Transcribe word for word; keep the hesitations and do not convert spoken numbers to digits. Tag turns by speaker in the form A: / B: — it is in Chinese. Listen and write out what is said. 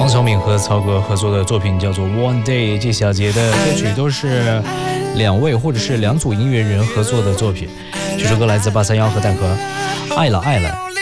A: 王小敏和曹格合作的作品叫做 One Day， 这小节的歌曲都是两位或者是两组音乐人合作的作品。这首歌来自八三幺和蛋壳，爱了爱了